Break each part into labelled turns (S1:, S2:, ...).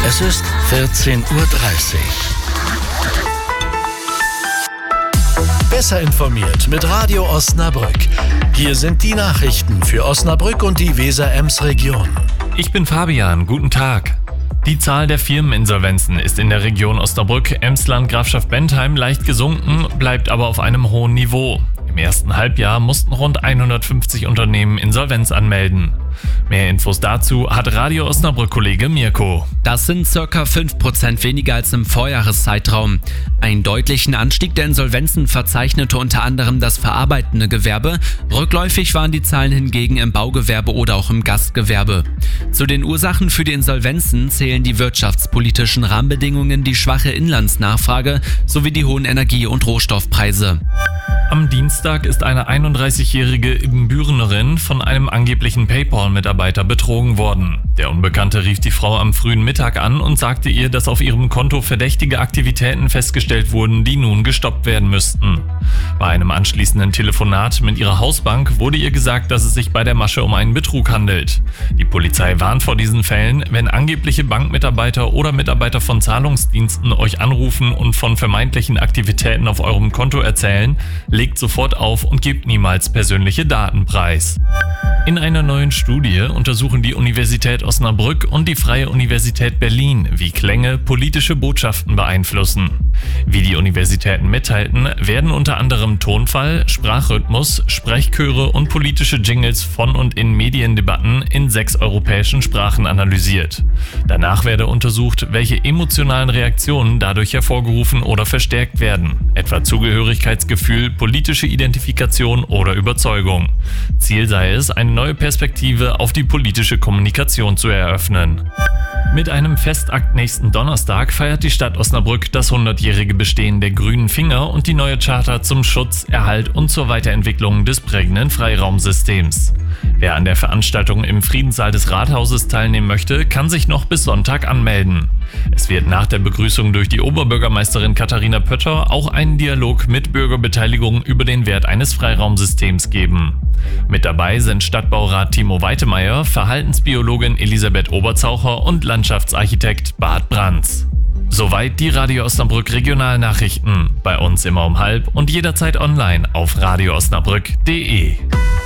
S1: Es ist 14:30 Uhr. Besser informiert mit Radio Osnabrück. Hier sind die Nachrichten für Osnabrück und die Weser-Ems-Region.
S2: Ich bin Fabian, guten Tag. Die Zahl der Firmeninsolvenzen ist in der Region Osnabrück, Emsland, Grafschaft Bentheim leicht gesunken, bleibt aber auf einem hohen Niveau. Im ersten Halbjahr mussten rund 150 Unternehmen Insolvenz anmelden. Mehr Infos dazu hat Radio Osnabrück-Kollege Mirko.
S3: Das sind ca. 5% weniger als im Vorjahreszeitraum. Einen deutlichen Anstieg der Insolvenzen verzeichnete unter anderem das verarbeitende Gewerbe. Rückläufig waren die Zahlen hingegen im Baugewerbe oder auch im Gastgewerbe. Zu den Ursachen für die Insolvenzen zählen die wirtschaftspolitischen Rahmenbedingungen, die schwache Inlandsnachfrage sowie die hohen Energie- und Rohstoffpreise.
S2: Am Dienstag ist eine 31-jährige Ibbenbürenerin von einem angeblichen PayPal-Mitarbeiter betrogen worden. Der Unbekannte rief die Frau am frühen Mittag an und sagte ihr, dass auf ihrem Konto verdächtige Aktivitäten festgestellt wurden, die nun gestoppt werden müssten. Bei einem anschließenden Telefonat mit ihrer Hausbank wurde ihr gesagt, dass es sich bei der Masche um einen Betrug handelt. Die Polizei warnt vor diesen Fällen, wenn angebliche Bankmitarbeiter oder Mitarbeiter von Zahlungsdiensten euch anrufen und von vermeintlichen Aktivitäten auf eurem Konto erzählen, legt sofort auf und gebt niemals persönliche Daten preis. In einer neuen Studie untersuchen die Universität Osnabrück und die Freie Universität Berlin, wie Klänge politische Botschaften beeinflussen. Wie die Universitäten mitteilten, werden unter anderem Tonfall, Sprachrhythmus, Sprechchöre und politische Jingles von und in Mediendebatten in 6 europäischen Sprachen analysiert. Danach werde untersucht, welche emotionalen Reaktionen dadurch hervorgerufen oder verstärkt werden, etwa Zugehörigkeitsgefühl, politische Identifikation oder Überzeugung. Ziel sei es, eine neue Perspektive auf die politische Kommunikation zu eröffnen. Mit einem Festakt nächsten Donnerstag feiert die Stadt Osnabrück das 100-jährige Bestehen der Grünen Finger und die neue Charta zum Schutz, Erhalt und zur Weiterentwicklung des prägenden Freiraumsystems. Wer an der Veranstaltung im Friedenssaal des Rathauses teilnehmen möchte, kann sich noch bis Sonntag anmelden. Es wird nach der Begrüßung durch die Oberbürgermeisterin Katharina Pötter auch einen Dialog mit Bürgerbeteiligung über den Wert eines Freiraumsystems geben. Mit dabei sind Stadtbaurat Timo Weitemeyer, Verhaltensbiologin Elisabeth Oberzaucher und Landschaftsarchitekt Bart Brands. Soweit die Radio Osnabrück Regionalnachrichten. Bei uns immer um 12:30 und jederzeit online auf radioosnabrück.de.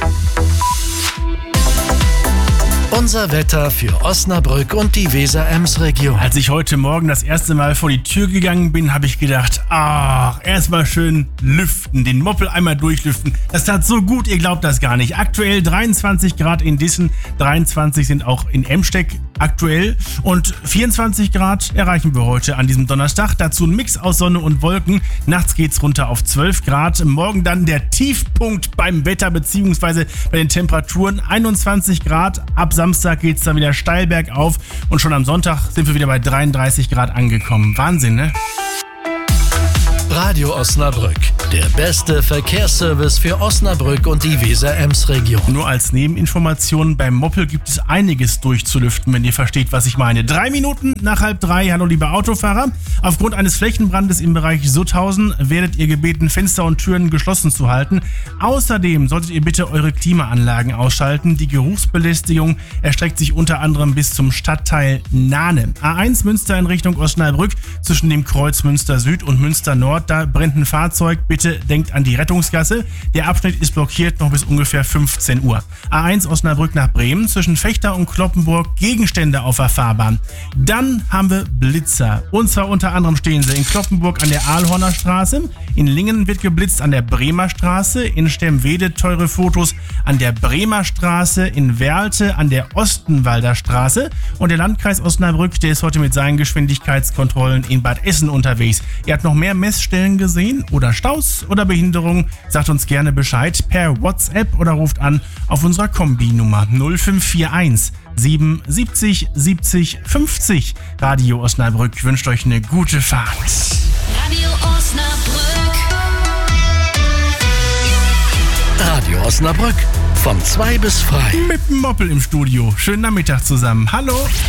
S1: Unser Wetter für Osnabrück und die Weser-Ems-Region.
S4: Als ich heute Morgen das erste Mal vor die Tür gegangen bin, habe ich gedacht, erstmal schön lüften, den Moppel einmal durchlüften. Das tat so gut, ihr glaubt das gar nicht. Aktuell 23 Grad in Dissen, 23 sind auch in Emsteck aktuell und 24 Grad erreichen wir heute an diesem Donnerstag. Dazu ein Mix aus Sonne und Wolken. Nachts geht's runter auf 12 Grad. Morgen dann der Tiefpunkt beim Wetter bzw. bei den Temperaturen 21 Grad. Ab Samstag geht's dann wieder steil bergauf und schon am Sonntag sind wir wieder bei 33 Grad angekommen. Wahnsinn, ne?
S1: Radio Osnabrück, der beste Verkehrsservice für Osnabrück und die Weser-Ems-Region.
S4: Nur als Nebeninformation, beim Moppel gibt es einiges durchzulüften, wenn ihr versteht, was ich meine. 3 Minuten nach 2:30, hallo liebe Autofahrer. Aufgrund eines Flächenbrandes im Bereich Sutthausen werdet ihr gebeten, Fenster und Türen geschlossen zu halten. Außerdem solltet ihr bitte eure Klimaanlagen ausschalten. Die Geruchsbelästigung erstreckt sich unter anderem bis zum Stadtteil Nahne. A1 Münster in Richtung Osnabrück zwischen dem Kreuz Münster Süd und Münster Nord. Da brennt ein Fahrzeug, bitte denkt an die Rettungsgasse. Der Abschnitt ist blockiert noch bis ungefähr 15 Uhr. A1 Osnabrück nach Bremen zwischen Fechter und Kloppenburg, Gegenstände auf der Fahrbahn. Dann haben wir Blitzer. Und zwar unter anderem stehen sie in Kloppenburg an der Ahlhorner Straße, in Lingen wird geblitzt an der Bremer Straße, in Stemwede teure Fotos an der Bremer Straße, in Werlte an der Ostenwalder Straße und der Landkreis Osnabrück, der ist heute mit seinen Geschwindigkeitskontrollen in Bad Essen unterwegs. Ihr habt noch mehr Messstellen gesehen oder Staus oder Behinderungen, sagt uns gerne Bescheid per WhatsApp oder ruft an auf unserer Kombi-Nummer 0541 77 70 50. Radio Osnabrück wünscht euch eine gute Fahrt.
S5: Radio Osnabrück.
S1: Radio Osnabrück von 2 bis frei.
S4: Mit dem Moppel im Studio. Schönen Nachmittag zusammen. Hallo.